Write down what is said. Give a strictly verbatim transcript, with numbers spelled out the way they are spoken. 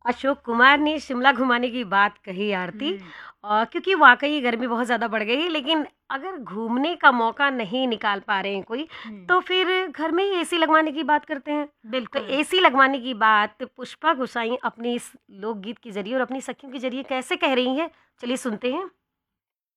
अशोक कुमार ने शिमला घुमाने की बात कही आरती। हम्म। और क्योंकि वाकई गर्मी बहुत ज़्यादा बढ़ गई है, लेकिन अगर घूमने का मौका नहीं निकाल पा रहे हैं कोई, हम्म। तो फिर घर में ही एसी लगवाने की बात करते हैं। तो बिल्कुल। एसी लगवाने की बात पुष्पा गुसाई अपनी इस लोकगीत के जरिए और अपनी सखियों के जरिए कैसे कह रही हैं, चलिए सुनते हैं।